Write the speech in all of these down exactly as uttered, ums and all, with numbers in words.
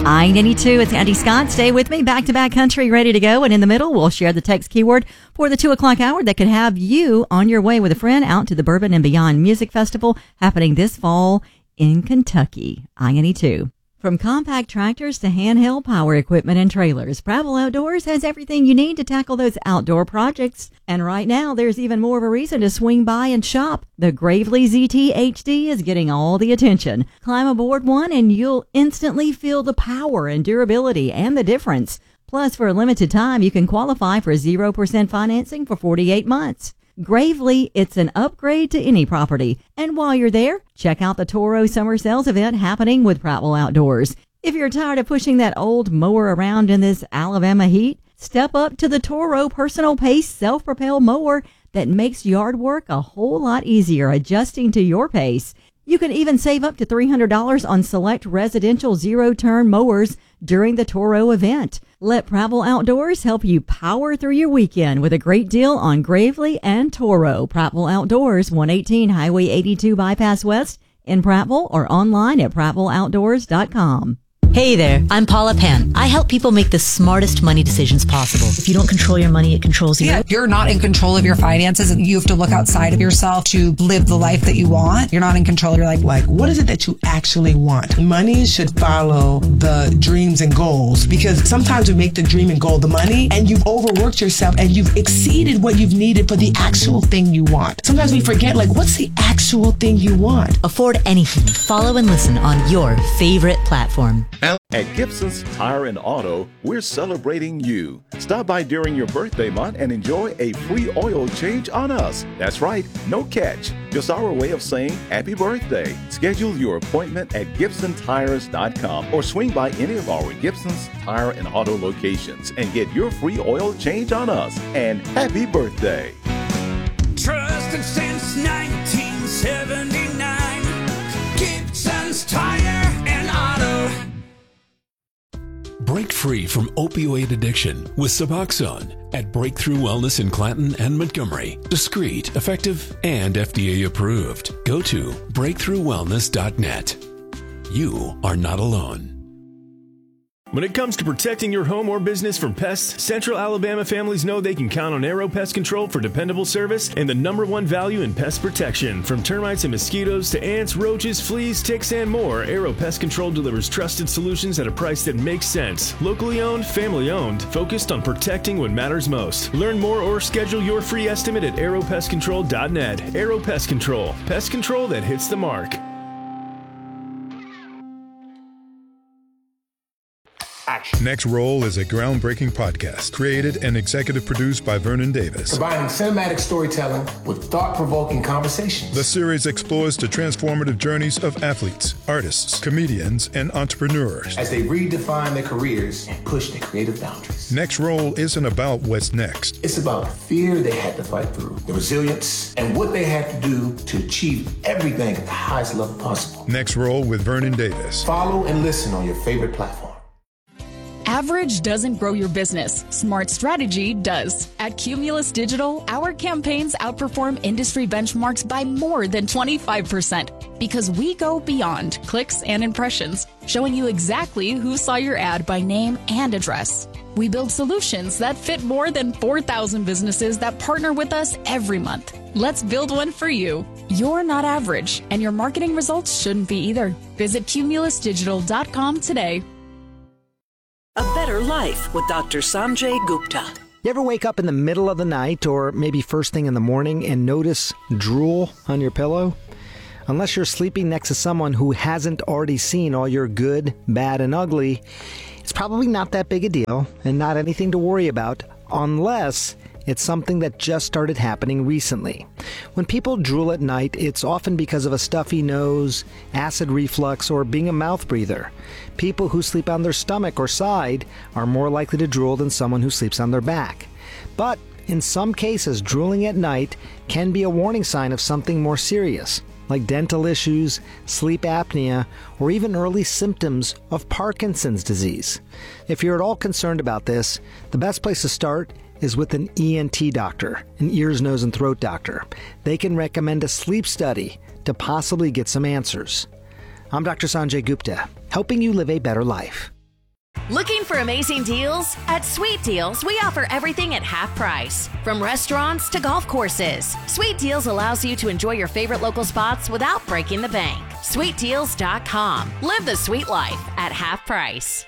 I ninety-two, it's Andy Scott. Stay with me. Back-to-back country ready to go. And in the middle, we'll share the text keyword for the two o'clock hour that could have you on your way with a friend out to the Bourbon and Beyond Music Festival happening this fall in Kentucky. I ninety-two. From compact tractors to handheld power equipment and trailers, Prattville Outdoors has everything you need to tackle those outdoor projects. And right now, there's even more of a reason to swing by and shop. The Gravely Z T H D is getting all the attention. Climb aboard one and you'll instantly feel the power and durability and the difference. Plus, for a limited time, you can qualify for zero percent financing for forty-eight months. Gravely, it's an upgrade to any property. And while you're there, check out the Toro Summer Sales event happening with Prattville Outdoors. If you're tired of pushing that old mower around in this Alabama heat, step up to the Toro Personal Pace self-propelled mower that makes yard work a whole lot easier, adjusting to your pace. You can even save up to three hundred dollars on select residential zero-turn mowers during the Toro event. Let Prattville Outdoors help you power through your weekend with a great deal on Gravely and Toro. Prattville Outdoors, one eighteen Highway eighty-two Bypass West in Prattville, or online at prattville outdoors dot com. Hey there, I'm Paula Pan. I help people make the smartest money decisions possible. If you don't control your money, it controls you. Yeah, you're not in control of your finances, and you have to look outside of yourself to live the life that you want. You're not in control. You're like, like, what is it that you actually want? Money should follow the dreams and goals, because sometimes we make the dream and goal the money, and you've overworked yourself and you've exceeded what you've needed for the actual thing you want. Sometimes we forget, like, what's the actual thing you want? Afford anything. Follow and listen on your favorite platform. At Gibson's Tire and Auto, we're celebrating you. Stop by during your birthday month and enjoy a free oil change on us. That's right, no catch. Just our way of saying happy birthday. Schedule your appointment at gibson tires dot com or swing by any of our Gibson's Tire and Auto locations and get your free oil change on us. And happy birthday. Trusted since nineteen seventy-nine, Gibson's Tire and Auto. Break free from opioid addiction with Suboxone at Breakthrough Wellness in Clanton and Montgomery. Discreet, effective, and F D A approved. Go to breakthrough wellness dot net. You are not alone. When it comes to protecting your home or business from pests, Central Alabama families know they can count on Aero Pest Control for dependable service and the number one value in pest protection. From termites and mosquitoes to ants, roaches, fleas, ticks, and more, Aero Pest Control delivers trusted solutions at a price that makes sense. Locally owned, family owned, focused on protecting what matters most. Learn more or schedule your free estimate at aero pest control dot net. Aero Pest Control. Pest control that hits the mark. Next Roll is a groundbreaking podcast created and executive produced by Vernon Davis. Combining cinematic storytelling with thought-provoking conversations. The series explores the transformative journeys of athletes, artists, comedians, and entrepreneurs as they redefine their careers and push their creative boundaries. Next Roll isn't about what's next. It's about the fear they had to fight through, the resilience, and what they had to do to achieve everything at the highest level possible. Next Roll with Vernon Davis. Follow and listen on your favorite platform. Average doesn't grow your business. Smart strategy does. At Cumulus Digital, our campaigns outperform industry benchmarks by more than twenty-five percent because we go beyond clicks and impressions, showing you exactly who saw your ad by name and address. We build solutions that fit more than four thousand businesses that partner with us every month. Let's build one for you. You're not average, and your marketing results shouldn't be either. Visit cumulus digital dot com today. A Better Life with Doctor Sanjay Gupta. You ever wake up in the middle of the night or maybe first thing in the morning and notice drool on your pillow? Unless you're sleeping next to someone who hasn't already seen all your good, bad, and ugly, it's probably not that big a deal and not anything to worry about unless it's something that just started happening recently. When people drool at night, it's often because of a stuffy nose, acid reflux, or being a mouth breather. People who sleep on their stomach or side are more likely to drool than someone who sleeps on their back. But in some cases, drooling at night can be a warning sign of something more serious, like dental issues, sleep apnea, or even early symptoms of Parkinson's disease. If you're at all concerned about this, the best place to start is with an E N T doctor, an ears, nose, and throat doctor. They can recommend a sleep study to possibly get some answers. I'm Doctor Sanjay Gupta, helping you live a better life. Looking for amazing deals? At Sweet Deals, we offer everything at half price. From restaurants to golf courses, Sweet Deals allows you to enjoy your favorite local spots without breaking the bank. sweet deals dot com. Live the sweet life at half price.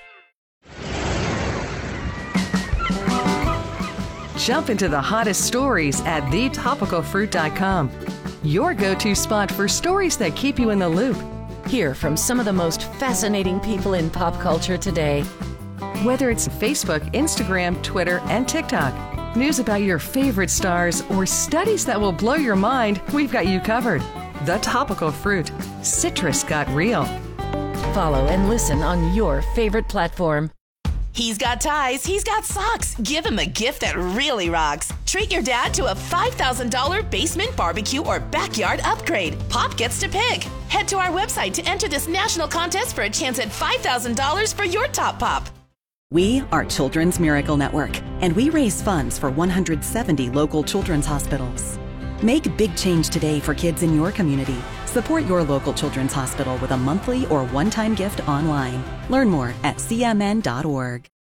Jump into the hottest stories at the topical fruit dot com. Your go-to spot for stories that keep you in the loop. Hear from some of the most fascinating people in pop culture today. Whether it's Facebook, Instagram, Twitter, and TikTok, news about your favorite stars, or studies that will blow your mind, we've got you covered. The Topical Fruit. Citrus got real. Follow and listen on your favorite platform. He's got ties, he's got socks. Give him a gift that really rocks. Treat your dad to a five thousand dollars basement barbecue or backyard upgrade. Pop gets to pick. Head to our website to enter this national contest for a chance at five thousand dollars for your top pop. We are Children's Miracle Network, and we raise funds for one hundred seventy local children's hospitals. Make a big change today for kids in your community. Support your local children's hospital with a monthly or one-time gift online. Learn more at c m n dot org.